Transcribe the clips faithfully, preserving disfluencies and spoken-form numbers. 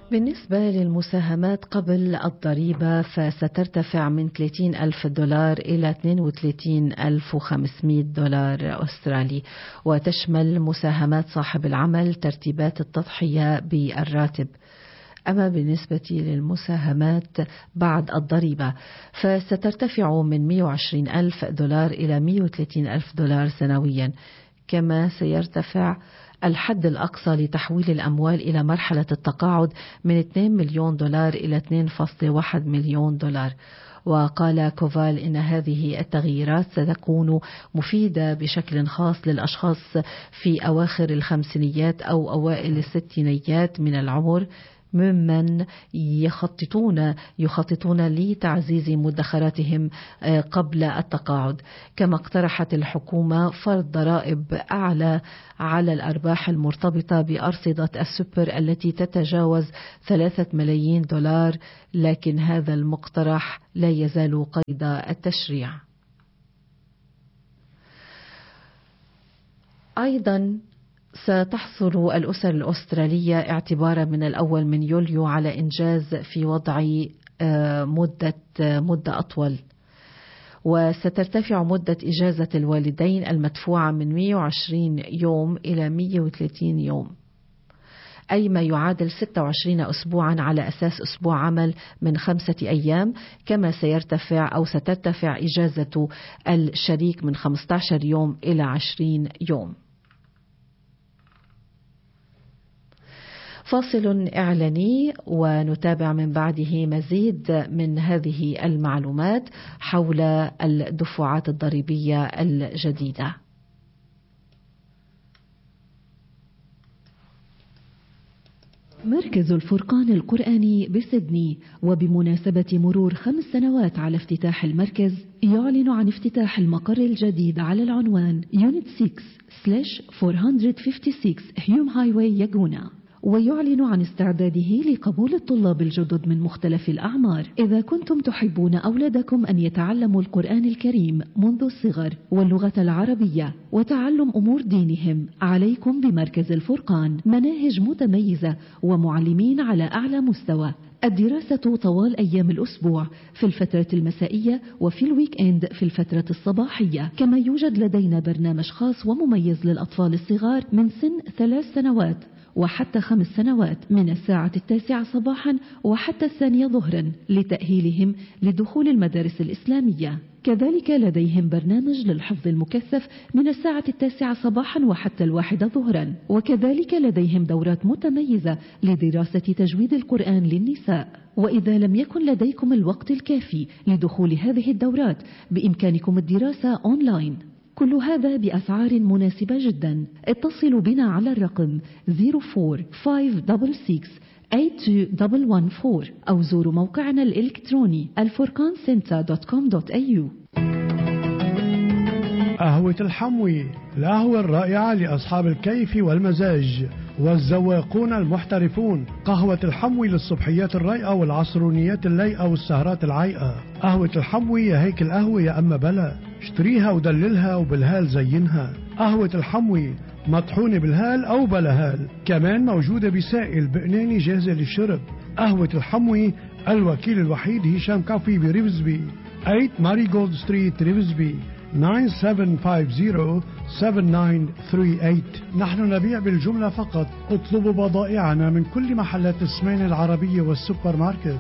بالنسبة للمساهمات قبل الضريبة فسترتفع من ثلاثين ألف دولار إلى اثنين وثلاثين ألف وخمسمائة دولار أسترالي، وتشمل مساهمات صاحب العمل ترتيبات التضحية بالراتب. أما بالنسبة للمساهمات بعد الضريبة فسترتفع من مئة وعشرين ألف دولار إلى مئة وثلاثين ألف دولار سنويا. كما سيرتفع الحد الأقصى لتحويل الأموال إلى مرحلة التقاعد من اثنين مليون دولار إلى اثنين فاصلة واحد مليون دولار. وقال كوفال إن هذه التغييرات ستكون مفيدة بشكل خاص للأشخاص في أواخر الخمسينيات أو أوائل الستينيات من العمر، ممن يخططون يخططون لتعزيز مدخراتهم قبل التقاعد. كما اقترحت الحكومة فرض ضرائب أعلى على الأرباح المرتبطة بأرصدة السوبر التي تتجاوز ثلاثة ملايين دولار، لكن هذا المقترح لا يزال قيد التشريع. أيضا ستحصل الأسر الأسترالية اعتبارا من الأول من يوليو على إنجاز في وضع مدة مدة أطول، وسترتفع مدة إجازة الوالدين المدفوعة من مئة وعشرين يوم إلى مئة وثلاثين يوم، أي ما يعادل ستة وعشرين أسبوعا على أساس أسبوع عمل من خمسة أيام. كما سيرتفع أو سترتفع إجازة الشريك من خمسة عشر يوم إلى عشرين يوم. فاصل إعلاني ونتابع من بعده مزيد من هذه المعلومات حول الدفعات الضريبية الجديدة. مركز الفرقان القرآني بسيدني وبمناسبة مرور خمس سنوات على افتتاح المركز يعلن عن افتتاح المقر الجديد على العنوان يونت ستة سلاش أربعمئة وستة وخمسين هيوم هايواي ياغونا، ويعلن عن استعداده لقبول الطلاب الجدد من مختلف الأعمار. إذا كنتم تحبون أولادكم أن يتعلموا القرآن الكريم منذ الصغر واللغة العربية وتعلم أمور دينهم، عليكم بمركز الفرقان. مناهج متميزة ومعلمين على أعلى مستوى. الدراسة طوال أيام الأسبوع في الفترة المسائية وفي الويك إند في الفترة الصباحية. كما يوجد لدينا برنامج خاص ومميز للأطفال الصغار من سن ثلاث سنوات وحتى خمس سنوات من الساعة التاسعة صباحا وحتى الثانية ظهرا لتأهيلهم لدخول المدارس الإسلامية. كذلك لديهم برنامج للحفظ المكثف من الساعة التاسعة صباحا وحتى الواحدة ظهرا. وكذلك لديهم دورات متميزة لدراسة تجويد القرآن للنساء. وإذا لم يكن لديكم الوقت الكافي لدخول هذه الدورات بإمكانكم الدراسة أونلاين. كل هذا بأسعار مناسبة جدا. اتصلوا بنا على الرقم صفر أربعة خمسة ستة ستة ثمانية اثنين واحد واحد أربعة أو زوروا موقعنا الإلكتروني الفرقان سنتر دوت كوم دوت إيه يو. قهوة الحموي، القهوة الرائعة لأصحاب الكيف والمزاج والذواقون المحترفون. قهوة الحموي للصبحيات الرايقة والعصرونيات اللايقة والسهرات العايقة. قهوة الحموي يا هيك القهوة يا أما بلا، اشتريها ودللها وبالهال زينها. قهوة الحموي مطحونة بالهال أو بلا هال، كمان موجودة بسائل بقناني جاهزة للشرب. قهوة الحموي الوكيل الوحيد هشام كافي بريفزبي، ثمانية ماري جولد ستريت ريفزبي، تسعة سبعة خمسة صفر سبعة تسعة ثلاثة ثمانية. نحن نبيع بالجملة فقط. اطلبوا بضائعنا من كل محلات السمين العربية والسوبر ماركت.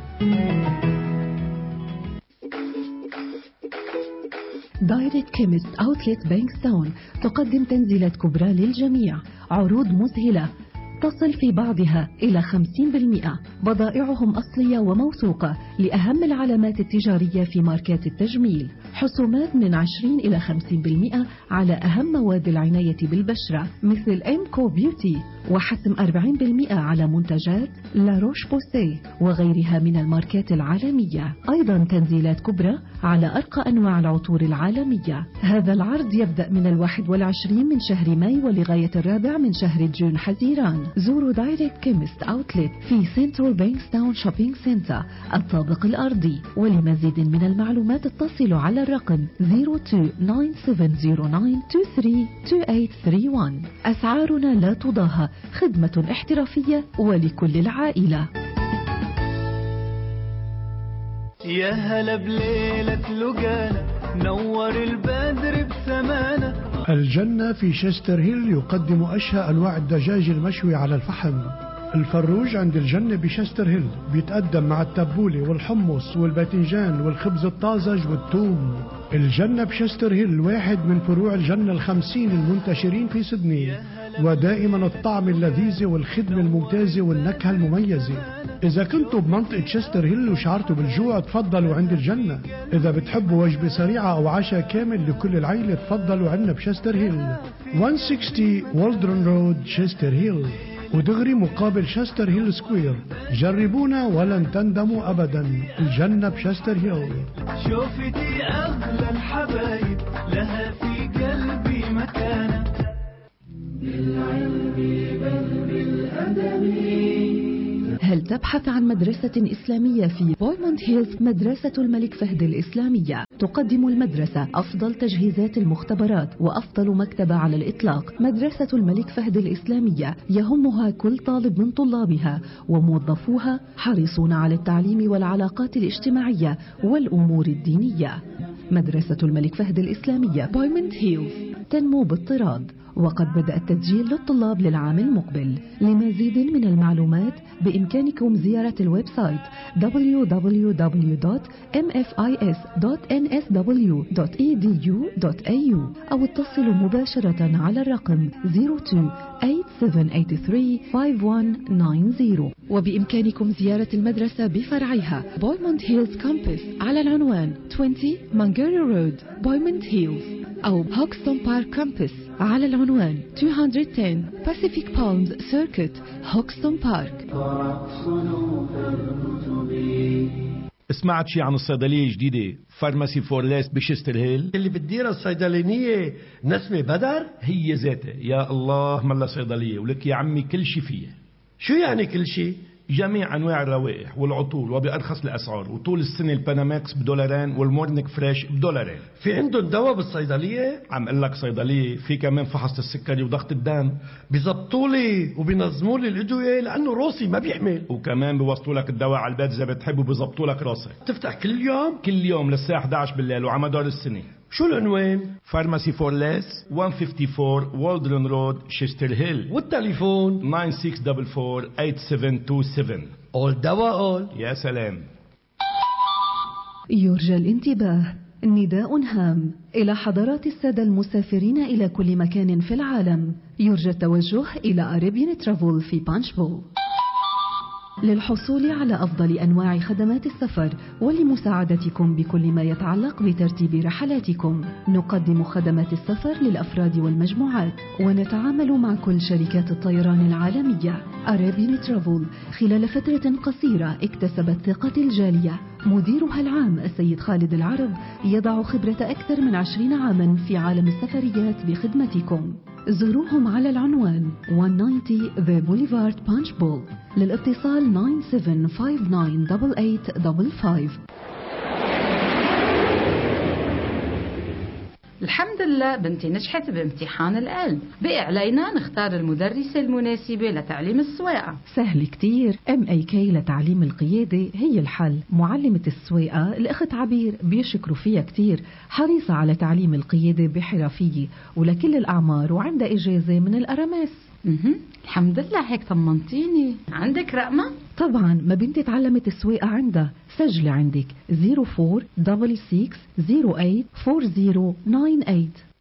دايركت كيمست أوتلت بانكستاون تقدم تنزيلات كبرى للجميع، عروض مذهلة تصل في بعضها إلى خمسين بالمئة. بضائعهم أصلية وموثوقة لأهم العلامات التجارية في ماركات التجميل. حسومات من عشرين إلى خمسين بالمئة على أهم مواد العناية بالبشرة مثل إمكو بيوتي، وحسم أربعين بالمئة على منتجات لا روش بوسيه وغيرها من الماركات العالمية. أيضا تنزيلات كبرى على أرقى أنواع العطور العالمية. هذا العرض يبدأ من الواحد والعشرين من شهر ماي ولغاية الرابع من شهر جون حزيران. زوروا دايركت كيمست أوتلت في سنترال بانكستاون شوبينج سنتر الطابق الأرضي. ولمزيد من المعلومات اتصلوا على الرقم صفر اثنين تسعة سبعة صفر تسعة اثنين ثلاثة اثنين ثمانية ثلاثة واحد. أسعارنا لا تضاهى، خدمة احترافية ولكل العائلة. يا هلا بليلة لقانا نور البدر بسمانا. الجنة في شستر هيل يقدم أشهى أنواع الدجاج المشوي على الفحم. الفروج عند الجنة بشستر هيل بيتقدم مع التبولة والحمص والباذنجان والخبز الطازج والثوم. الجنة بشستر هيل واحد من فروع الجنة الخمسين المنتشرين في سيدني، ودائما الطعم اللذيذ والخدمة الممتازة والنكهة المميزة. إذا كنتوا بمنطقة شستر هيل وشعرتوا بالجوع تفضلوا عند الجنة. إذا بتحبوا وجبة سريعة أو عشاء كامل لكل العيلة تفضلوا عنا بشستر هيل مئة وستين والدرون رود شستر هيل، ودغري مقابل شستر هيل سكوير. جربونا ولن تندموا أبدا. الجنة بشستر هيل. شوفتي أغلى الحبايب لها في قلبي مكانة. بالعلم بل بالأدب. هل تبحث عن مدرسة إسلامية في بويموند هيلز؟ مدرسة الملك فهد الإسلامية تقدم المدرسة أفضل تجهيزات المختبرات وأفضل مكتبة على الإطلاق. مدرسة الملك فهد الإسلامية يهمها كل طالب من طلابها، وموظفوها حريصون على التعليم والعلاقات الاجتماعية والأمور الدينية. مدرسة الملك فهد الإسلامية بويموند هيلز تنمو باضطراد، وقد بدأ التسجيل للطلاب للعام المقبل. لمزيد من المعلومات بإمكانكم زيارة الويب سايت دبليو دبليو دبليو دوت إم إف آي إس دوت إن إس دبليو دوت إي دي يو دوت إيه يو أو اتصلوا مباشرة على الرقم صفر اثنين ثمانية سبعة ثمانية ثلاثة خمسة واحد تسعة صفر. وبإمكانكم زيارة المدرسة بفرعها بويموند هيلز كامبس على العنوان عشرين مانجيري رود بويموند هيلز، أو هوكستون بارك كامبس على العنوان مئتين وعشرة Pacific Palms Circuit هوكستون بارك. سمعت شي عن الصيدلية الجديدة فارماسي فور ليس بشستر هيل اللي بتديرها الصيدلانية نسمة بدر؟ هي ذاتها. يا الله ملا صيدلية ولك يا عمي كل شي فيها. شو يعني كل شي؟ جميع أنواع الروائح والعطور وبأرخص الأسعار، وطول السنة الباناماكس بدولارين والمورنيك فريش بدولارين. في عندهم دواء بالصيدلية؟ عم قلك صيدلية في كمان فحص السكري وضغط الدم. بيزبطولي وبينظموا لي الأدوية لأنه روسي ما بيحمل، وكمان بيوصلوا لك الدواء على البيت إذا بتحب، وبيزبطوا لك راسك. تفتح كل يوم؟ كل يوم للساعة إحدى عشر بالليل وعلى مدار السنة. شو العنوان؟ فارماسي فور ليس مئة وخمسة وخمسين والدرون رود شستر هيل، والتليفون تسعة ستة أربعة أربعة ثمانية سبعة اتنين سبعة. أول دواء أول. يا سلام. يرجى الانتباه، نداء هام إلى حضرات السادة المسافرين إلى كل مكان في العالم. يرجى التوجه إلى أريبيان ترافل في بانشبو للحصول على أفضل أنواع خدمات السفر ولمساعدتكم بكل ما يتعلق بترتيب رحلاتكم. نقدم خدمات السفر للأفراد والمجموعات، ونتعامل مع كل شركات الطيران العالمية. أريبيان ترافل خلال فترة قصيرة اكتسبت ثقة الجالية. مديرها العام السيد خالد العرب يضع خبرة أكثر من عشرين عاما في عالم السفريات بخدمتكم. زوروهم على العنوان مئة وتسعين The Boulevard بانشبول. للاتصال تسعة سبعة خمسة تسعة ثمانية ثمانية خمسة خمسة. الحمد لله بنتي نجحت بامتحان القلب. بقي علينا نختار المدرسة المناسبة لتعليم السواقة. سهل كتير. ام اي كي لتعليم القيادة هي الحل. معلمة السواقة الأخت عبير بيشكروا فيها كتير، حريصة على تعليم القيادة بحرفية ولكل الأعمار، وعندها إجازة من الأرامس. اها الحمد لله، هيك طمنتيني. عندك رقمة؟ طبعا، ما بنتي تعلمت السواقة عندها. سجلي عندك صفر أربعة ستة ستة صفر ثمانية أربعة صفر تسعة ثمانية.